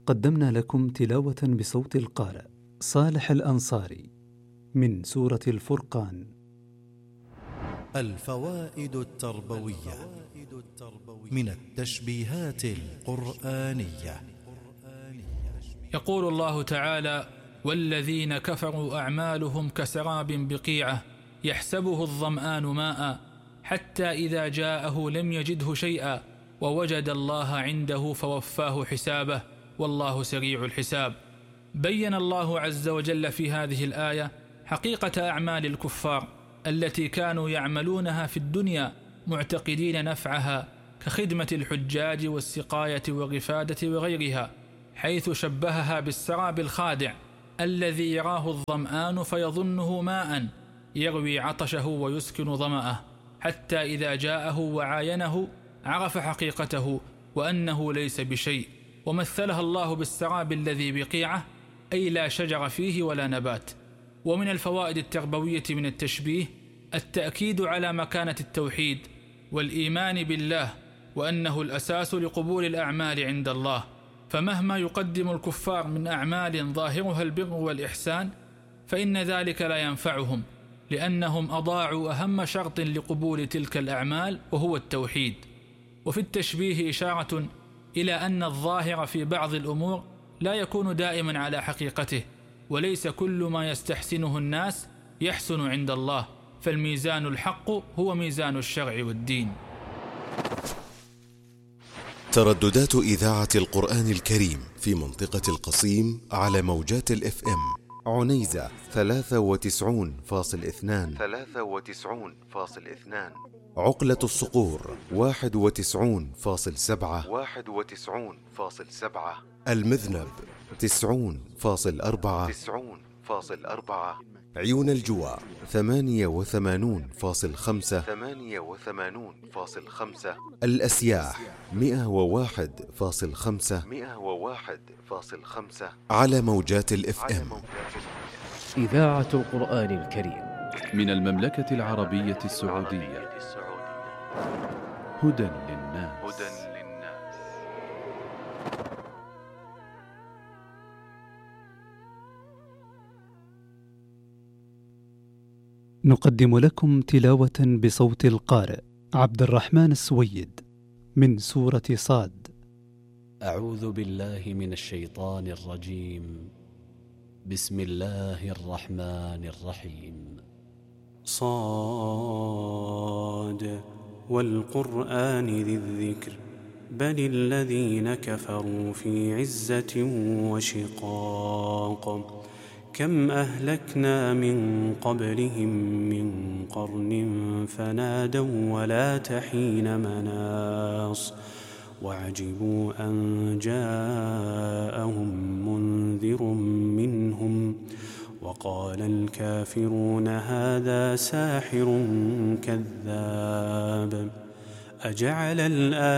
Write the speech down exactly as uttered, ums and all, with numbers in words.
قدمنا لكم تلاوة بصوت القارئ صالح الأنصاري من سورة الفرقان. الفوائد التربوية من التشبيهات القرآنية. يقول الله تعالى: والذين كفروا أعمالهم كسراب بقيعة يحسبه الظمآن ماء حتى إذا جاءه لم يجده شيئا ووجد الله عنده فوفاه حسابه والله سريع الحساب. بين الله عز وجل في هذه الآية حقيقة أعمال الكفار التي كانوا يعملونها في الدنيا معتقدين نفعها كخدمة الحجاج والسقاية والرفادة وغيرها، حيث شبهها بالسراب الخادع الذي يراه الظمآن فيظنه ماء يروي عطشه ويسكن ظمأه، حتى إذا جاءه وعاينه عرف حقيقته وأنه ليس بشيء. ومثلها الله بالسراب الذي بقيعة، أي لا شجر فيه ولا نبات. ومن الفوائد التربوية من التشبيه التأكيد على مكانة التوحيد والإيمان بالله، وأنه الأساس لقبول الأعمال عند الله، فمهما يقدم الكفار من أعمال ظاهرها البر والإحسان فإن ذلك لا ينفعهم، لأنهم أضاعوا أهم شرط لقبول تلك الأعمال وهو التوحيد. وفي التشبيه إشارة إلى أن الظاهر في بعض الأمور لا يكون دائما على حقيقته، وليس كل ما يستحسنه الناس يحسن عند الله، فالميزان الحق هو ميزان الشرع والدين. ترددات إذاعة القرآن الكريم في منطقة القصيم على موجات الاف ام: عنيزة ثلاثة وتسعين فاصل اثنان ثلاثة وتسعين فاصل اثنان، عقلة الصقور واحد وتسعين فاصل سبعة واحد وتسعين فاصل سبعة، المذنب تسعين فاصل أربعة تسعين فاصل أربعة، عيون الجوى ثمانية وثمانين فاصل خمسة ثمانية وثمانين فاصل خمسة، الأسياح مئة وواحد فاصل خمسة مئة وواحد فاصل خمسة على موجات الاف ام. إذاعة القرآن الكريم من المملكة العربية السعودية. هدى للناس. نقدم لكم تلاوة بصوت القارئ عبد الرحمن السويد من سورة صاد. أعوذ بالله من الشيطان الرجيم. بسم الله الرحمن الرحيم. صاد والقرآن ذي الذكر بل الذين كفروا في عزة وشقاق. كم أهلكنا من قبلهم من قرن فنادوا ولا تحين مناص. وعجبوا أن جاءهم منذر منهم وقال الكافرون هذا ساحر كذاب. أجعل الآية